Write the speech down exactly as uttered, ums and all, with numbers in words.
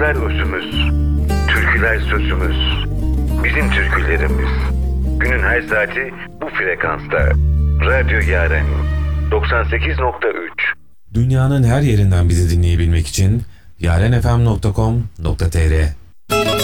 Sözler özümüz, türküler sözümüz, bizim türkülerimiz. Günün her saati bu frekansta. Radyo Yaren doksan sekiz nokta üç. Dünyanın her yerinden bizi dinleyebilmek için yarenfm nokta com nokta tr